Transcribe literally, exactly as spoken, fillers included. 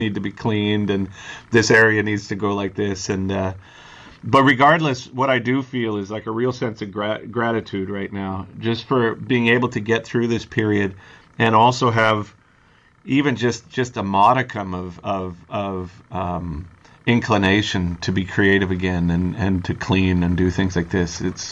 need to be cleaned, and this area needs to go like this. And uh, but regardless, what I do feel is like a real sense of gra- gratitude right now, just for being able to get through this period, and also have even just just a modicum of of of um, inclination to be creative again, and and to clean and do things like this. It's